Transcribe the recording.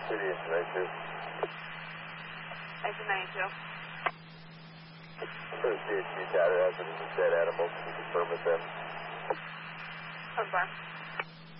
City, engine 92. Engine 92. For the CHP chatter, has been dead animals. Can you confirm with them? Confirm.